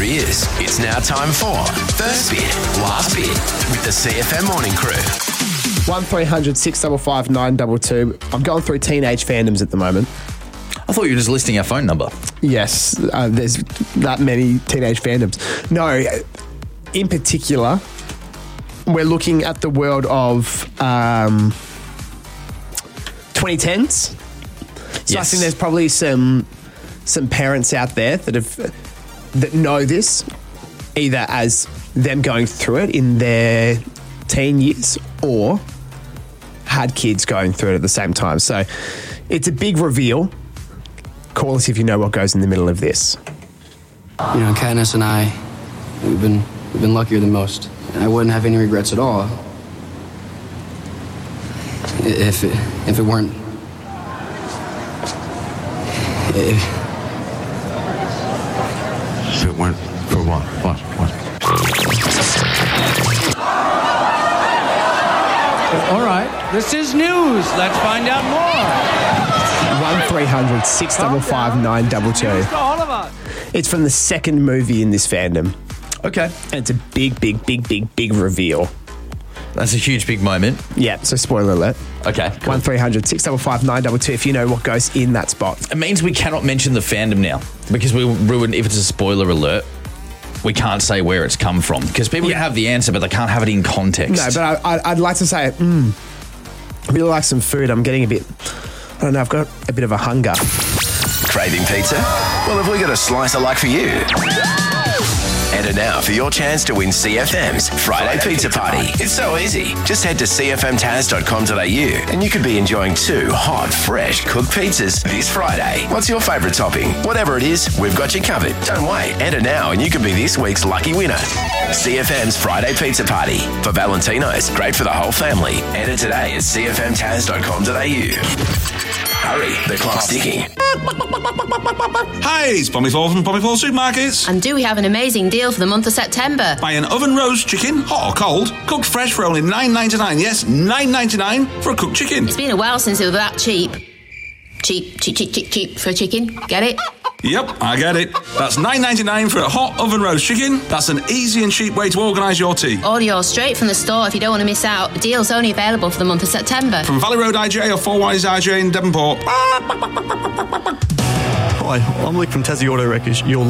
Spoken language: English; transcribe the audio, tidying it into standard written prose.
beers. It's now time for First Beer, Last Beer with the CFM Morning Crew. 1300 655 922. I'm going through teenage fandoms at the moment. I thought you were just listing our phone number. Yes, there's that many teenage fandoms. No, in particular, we're looking at the world of 2010s. So Yes. I think there's probably some parents out there that know this, either as them going through it in their teen years or had kids going through it at the same time. So it's a big reveal. Call us if you know what goes in the middle of this. You know, Katniss and I, we've been luckier than most. And I wouldn't have any regrets at all if it weren't. If it weren't for what? What? All right, this is news. Let's find out more. 1300 655 922. News to all of us. It's from the second movie in this fandom. Okay. And it's a big reveal. That's a huge, big moment. Yeah, so spoiler alert. Okay. Cool. 1300 655 922 if you know what goes in that spot. It means we cannot mention the fandom now because we will ruin, if it's a spoiler alert, we can't say where it's come from because people can have the answer, but they can't have it in context. No, but I'd like to say, I really like some food. I'm getting a bit, I don't know, I've got a bit of a hunger. Craving pizza? Well, have we got a slice of luck for you? Enter now for your chance to win CFM's Friday Pizza Party. It's so easy. Just head to cfmtaz.com.au and you could be enjoying 2 hot, fresh cooked pizzas this Friday. What's your favourite topping? Whatever it is, we've got you covered. Don't wait. Enter now and you could be this week's lucky winner. CFM's Friday Pizza Party. For Valentino's, great for the whole family. Enter today at cfmtaz.com.au. Hurry, the clock's ticking. Hi, it's Pommy Four from Pommy Four Supermarkets. And do we have an amazing deal for the month of September? Buy an oven roast chicken, hot or cold, cooked fresh for only $9.99. Yes, $9.99 for a cooked chicken. It's been a while since it was that cheap. Cheap for a chicken. Get it? Yep, I get it. That's $9.99 for a hot oven roast chicken. That's an easy and cheap way to organise your tea. Order yours straight from the store if you don't want to miss out. The deal's only available for the month of September. From Valley Road IJ or Four Wise IJ in Devonport. Hi, I'm Luke from Tassie Auto Wreckers. You're